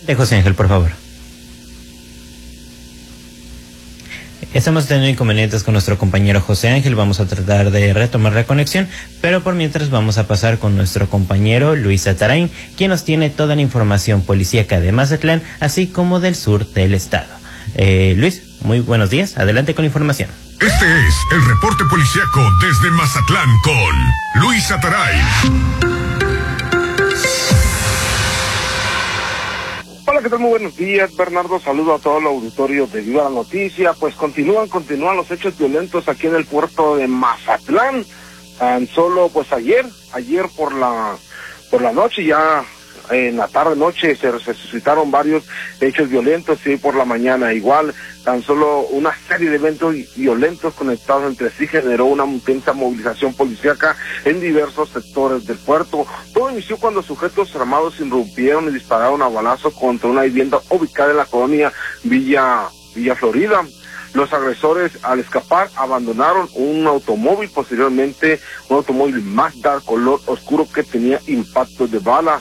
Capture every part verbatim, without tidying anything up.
De José Ángel, por favor. Estamos teniendo inconvenientes con nuestro compañero José Ángel, vamos a tratar de retomar la conexión, pero por mientras vamos a pasar con nuestro compañero Luis Atarain, quien nos tiene toda la información policíaca de Mazatlán, así como del sur del estado. Eh, Luis, muy buenos días, adelante con la información. Este es el reporte policíaco desde Mazatlán con Luis Atarain. Hola, ¿qué tal? Muy buenos días, Bernardo. Saludo a todo el auditorio de Viva la Noticia. Pues continúan, continúan los hechos violentos aquí en el puerto de Mazatlán. Tan solo, pues ayer, ayer por la, por la noche, ya en la tarde noche se, se suscitaron varios hechos violentos y por la mañana igual. Tan solo una serie de eventos violentos conectados entre sí generó una intensa movilización policíaca en diversos sectores del puerto. Todo inició cuando sujetos armados irrumpieron y dispararon a balazos contra una vivienda ubicada en la colonia Villa, Villa Florida. Los agresores, al escapar, abandonaron un automóvil, posteriormente un automóvil Mazda color oscuro que tenía impactos de bala.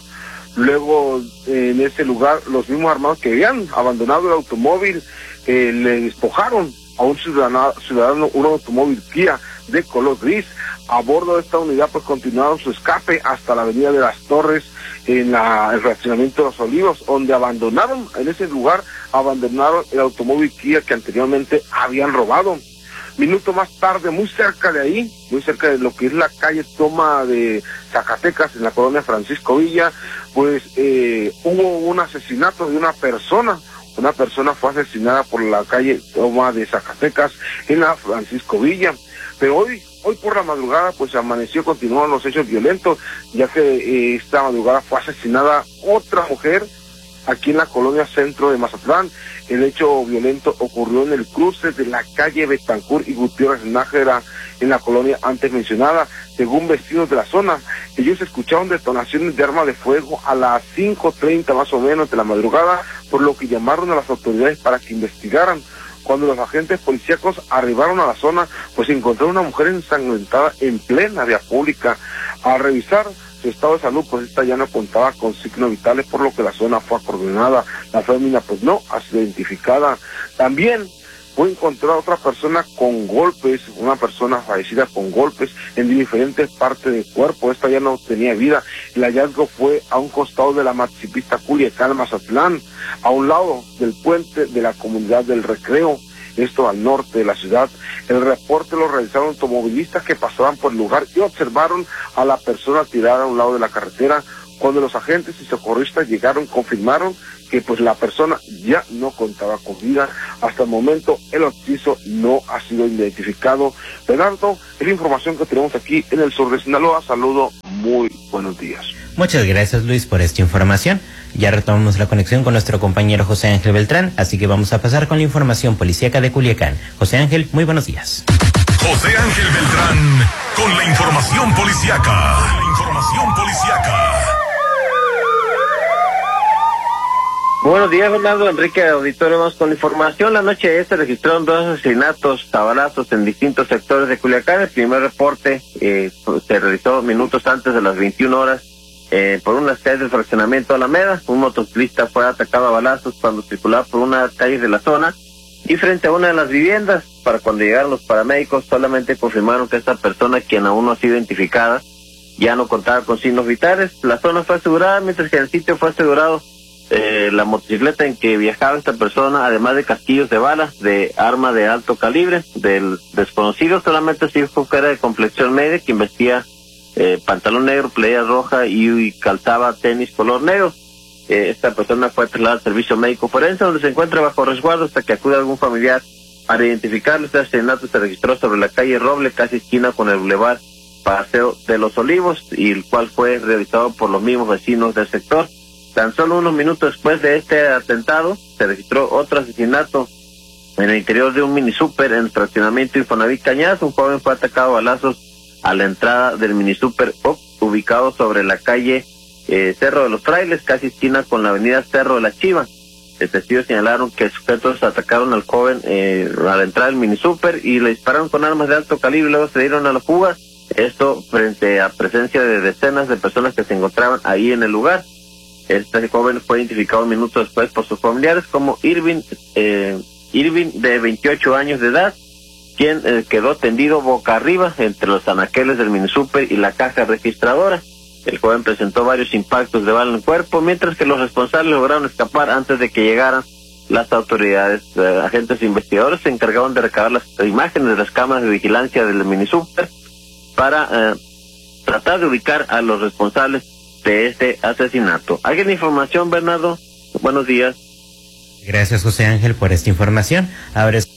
Luego, eh, en ese lugar, los mismos armados que habían abandonado el automóvil eh, le despojaron a un ciudadano, ciudadano un automóvil Kia de color gris. A bordo de esta unidad, pues continuaron su escape hasta la avenida de las Torres, en la, el fraccionamiento de Los Olivos, donde abandonaron, en ese lugar, abandonaron el automóvil Kia que anteriormente habían robado. Minuto más tarde, muy cerca de ahí, muy cerca de lo que es la calle Toma de Zacatecas, en la colonia Francisco Villa, pues eh, hubo un asesinato de una persona. Una persona fue asesinada por la calle Toma de Zacatecas, en la Francisco Villa. Pero hoy, hoy por la madrugada, pues amaneció, continuaron los hechos violentos, ya que eh, esta madrugada fue asesinada otra mujer aquí en la colonia centro de Mazatlán. El hecho violento ocurrió en el cruce de la calle Betancur y Gutiérrez Nájera, en la colonia antes mencionada. Según vecinos de la zona, ellos escucharon detonaciones de arma de fuego a las cinco treinta más o menos de la madrugada, por lo que llamaron a las autoridades para que investigaran. Cuando los agentes policíacos arribaron a la zona, pues encontraron una mujer ensangrentada en plena vía pública. Al revisar su estado de salud, pues esta ya no contaba con signos vitales, por lo que la zona fue acordonada. La fémina pues no ha sido identificada. También fue encontrada otra persona con golpes, una persona fallecida con golpes en diferentes partes del cuerpo. Esta ya no tenía vida. El hallazgo fue a un costado de la Maxipista Culiacán, Mazatlán, a un lado del puente de la comunidad del Recreo, esto al norte de la ciudad. El reporte lo realizaron automovilistas que pasaban por el lugar y observaron a la persona tirada a un lado de la carretera. Cuando los agentes y socorristas llegaron, confirmaron que pues la persona ya no contaba con vida. Hasta el momento el occiso no ha sido identificado. Bernardo, es la información que tenemos aquí en el sur de Sinaloa. Saludo, muy buenos días. Muchas gracias, Luis, por esta información. Ya retomamos la conexión con nuestro compañero José Ángel Beltrán, así que vamos a pasar con la información policíaca de Culiacán. José Ángel, muy buenos días. José Ángel Beltrán con la información policíaca. La información policíaca. Buenos días, Fernando, Enrique, auditorio. Vamos con la información. La noche de este registraron dos asesinatos a balazos en distintos sectores de Culiacán. El primer reporte eh, se realizó minutos antes de las veintiuna horas eh, por unas calles del fraccionamiento Alameda. Un motociclista fue atacado a balazos cuando circulaba por una calle de la zona y frente a una de las viviendas. Para cuando llegaron los paramédicos, solamente confirmaron que esta persona, quien aún no ha sido identificada, ya no contaba con signos vitales. La zona fue asegurada, mientras que en el sitio fue asegurado Eh, la motocicleta en que viajaba esta persona, además de casquillos de balas, de arma de alto calibre. Del desconocido solamente se dijo que era de complexión media, quien vestía eh, pantalón negro, playera roja y, y calzaba tenis color negro. Eh, esta persona fue trasladada al servicio médico forense, donde se encuentra bajo resguardo hasta que acude algún familiar para identificarlo. Este asesinato se registró sobre la calle Roble, casi esquina con el bulevar Paseo de los Olivos, y el cual fue realizado por los mismos vecinos del sector. Tan solo unos minutos después de este atentado, se registró otro asesinato en el interior de un mini súper en el fraccionamiento Infonavit Cañas. Un joven fue atacado a balazos a la entrada del mini súper ubicado sobre la calle eh, Cerro de los Frailes, casi esquina con la avenida Cerro de la Chiva. Los testigos señalaron que sujetos atacaron al joven eh, a la entrada del mini súper y le dispararon con armas de alto calibre y luego se dieron a la fuga. Esto frente a presencia de decenas de personas que se encontraban ahí en el lugar. Este joven fue identificado minutos después por sus familiares como Irving, eh, Irving de veintiocho años de edad, quien eh, quedó tendido boca arriba entre los anaqueles del mini super y la caja registradora. El joven presentó varios impactos de bala en el cuerpo, mientras que los responsables lograron escapar antes de que llegaran las autoridades. Eh, agentes investigadores se encargaron de recabar las imágenes de las cámaras de vigilancia del mini super para eh, tratar de ubicar a los responsables de este asesinato. ¿Alguna información, Bernardo? Buenos días. Gracias, José Ángel, por esta información. Ahora es